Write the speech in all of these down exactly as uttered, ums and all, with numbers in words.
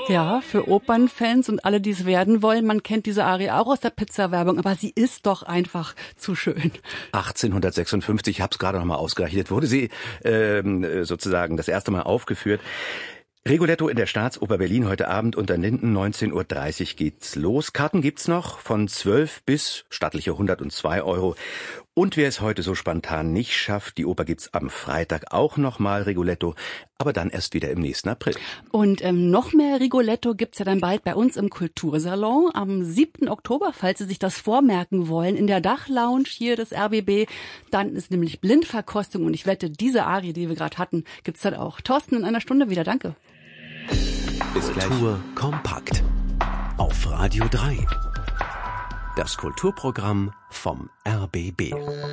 Ja, für Opernfans und alle, die es werden wollen, man kennt diese Arie auch aus der Pizza-Werbung, aber sie ist doch einfach zu schön. achtzehnhundertsechsundfünfzig, ich habe es gerade noch mal ausgerechnet, wurde sie ähm, sozusagen das erste Mal aufgeführt. Rigoletto in der Staatsoper Berlin heute Abend unter Linden, neunzehn Uhr dreißig geht's los. Karten gibt's noch von zwölf bis stattliche hundertzwei Euro. Und wer es heute so spontan nicht schafft, die Oper gibt's am Freitag auch noch mal Rigoletto, aber dann erst wieder im nächsten April. Und ähm, noch mehr Rigoletto gibt's ja dann bald bei uns im Kultursalon am siebten Oktober, falls Sie sich das vormerken wollen, in der Dachlounge hier des R B B. Dann ist nämlich Blindverkostung und ich wette, diese Arie, die wir gerade hatten, gibt's dann auch. Thorsten, in einer Stunde wieder. Danke. Bis gleich. Kultur kompakt auf Radio drei. Das Kulturprogramm vom R B B.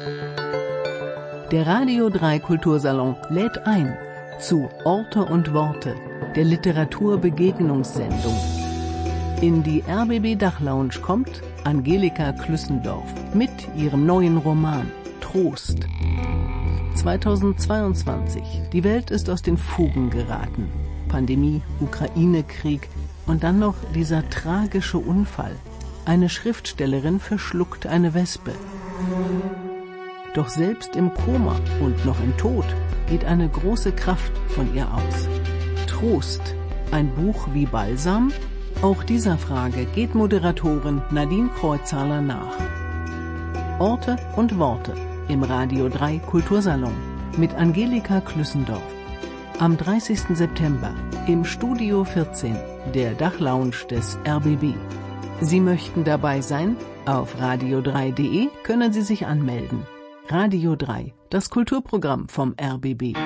Der Radio drei Kultursalon lädt ein zu Orte und Worte, der Literaturbegegnungssendung. In die R B B Dachlounge kommt Angelika Klüssendorf mit ihrem neuen Roman Trost. zweitausendzweiundzwanzig. Die Welt ist aus den Fugen geraten. Pandemie, Ukraine-Krieg und dann noch dieser tragische Unfall. Eine Schriftstellerin verschluckt eine Wespe. Doch selbst im Koma und noch im Tod geht eine große Kraft von ihr aus. Trost, ein Buch wie Balsam? Auch dieser Frage geht Moderatorin Nadine Kreuzhaler nach. Orte und Worte im Radio drei Kultursalon mit Angelika Klüssendorf. Am dreißigsten September im Studio vierzehn der Dachlounge des R B B. Sie möchten dabei sein? Auf radio drei punkt de können Sie sich anmelden. Radio drei, das Kulturprogramm vom R B B.